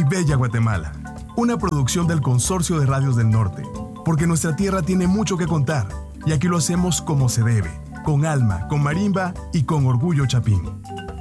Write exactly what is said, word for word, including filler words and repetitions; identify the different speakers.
Speaker 1: Bella Guatemala, una producción del Consorcio de Radios del Norte, porque nuestra tierra tiene mucho que contar y aquí lo hacemos como se debe, con alma, con marimba y con orgullo chapín.